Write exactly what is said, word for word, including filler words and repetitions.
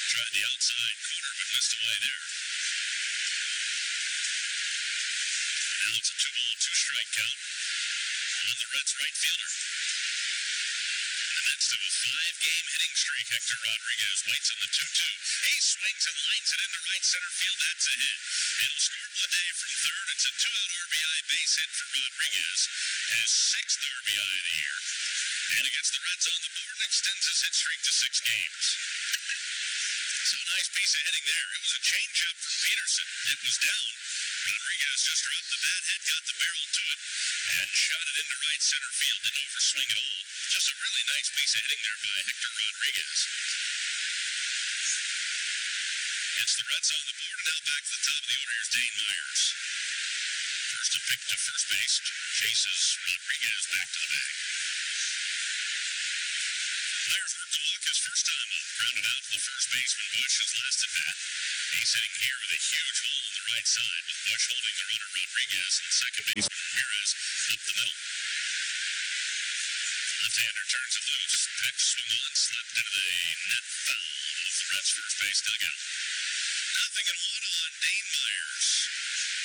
Tried the outside corner, but missed away there. Now it's a two-ball, two-strike count on the Reds' right fielder. In the midst of a five-game hitting streak, Hector Rodriguez waits on the two two. He swings and lines it into right center field. That's a hit. It'll score Bleday from third. It's a two-out R B I base hit for Rodriguez. His sixth R B I of the year. And against the Reds on the board and extends his hit streak to six games. So a nice piece of hitting there. It was a changeup from Peterson. It was down. Rodriguez just dropped the bat head, got the barrel to it, and shot it into right center field. Didn't overswing at all. Just a really nice piece of hitting there by Hector Rodriguez. It's the Reds on the board, and now back to the top of the order. Here's Dane Myers. First to pick to first base. Chases Rodriguez back to the bag. Myers worked to walk his first time up, grounded out to the first baseman, Bush, his last at bat. He's hitting here with a huge hole on the right side, with Bush holding the runner Rodriguez and second baseman Ramirez up the middle. Left-hander turns it loose, pitch swung on, slipped into the net foul off the Reds' first base dugout. Nothing and one on Dane Myers.